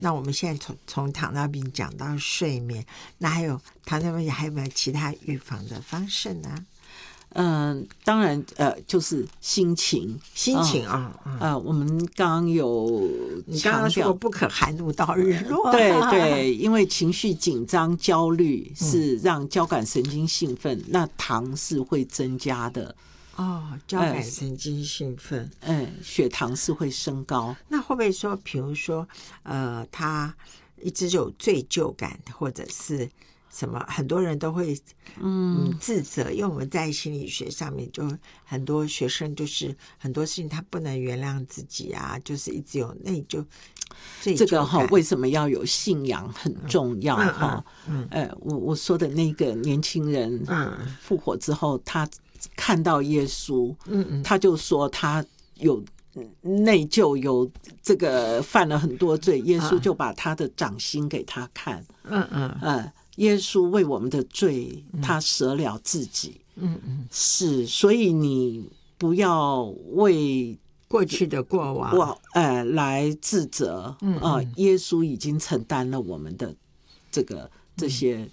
那我们现在从糖尿病讲到睡眠，那还有糖尿病还有没有其他预防的方式呢？ 当然就是心情我们刚刚有你刚刚说不可含怒到日落， 对对，因为情绪紧张焦虑是让交感神经兴奋，那糖是会增加的交感神经兴奋， 血糖是会升高。 那会不会说比如说他一直有罪疚感或者是什么，很多人都会自责，因为我们在心理学上面就很多学生就是很多事情他不能原谅自己啊，就是一直有内疚。 这个为什么要有信仰很重要我说的那个年轻人复活之后，他看到耶稣他就说他有内疚，有这个犯了很多罪，耶稣就把他的掌心给他看耶稣为我们的罪他舍了自己是，所以你不要为过去的过往来自责耶稣已经承担了我们的这些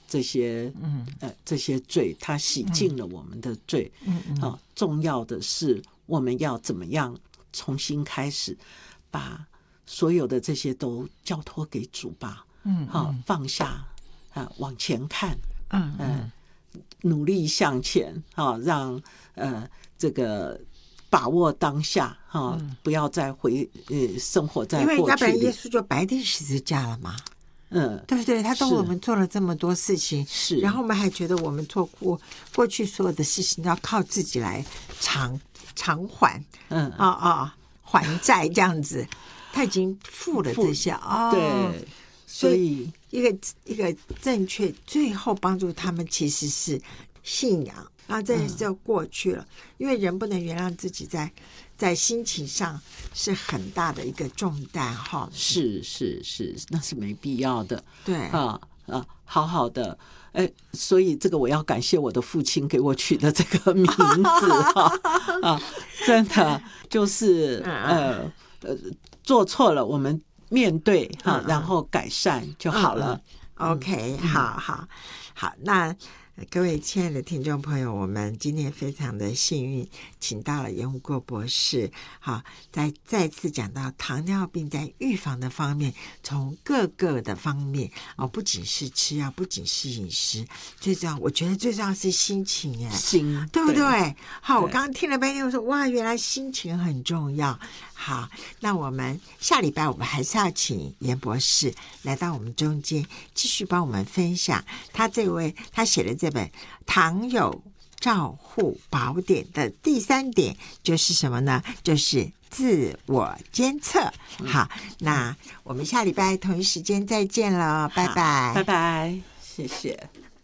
罪，他洗净了我们的罪重要的是我们要怎么样重新开始，把所有的这些都交托给主吧放下往前看努力向前让这个把握当下不要再生活在过去里， 因为要不然耶稣就白钉十字架了嘛对不对？他为我们做了这么多事情， 是， 然后我们还觉得我们做过去所有的事情要靠自己来偿还还债这样子，他已经付了这些对，所以一个正确最后帮助他们其实是信仰，然后这就过去了因为人不能原谅自己在心情上是很大的一个重担是，那是没必要的， 对好好的所以这个我要感谢我的父亲给我取的这个名字真的就是做错了我们面对然后改善就好了 OK 好，那各位亲爱的听众朋友，我们今天非常的幸运请到了严武国博士再次讲到糖尿病在预防的方面，从各个的方面不仅是吃药，不仅是饮食，最重要我觉得最重要是心情对不对？好，我刚刚听了半天我说哇，原来心情很重要。好，那我们下礼拜我们还是要请严博士来到我们中间，继续帮我们分享他写的这本《糖友照护宝典》的第3点就是什么呢？就是自我监测。好，那我们下礼拜同一时间再见了，拜拜， 拜拜，谢谢。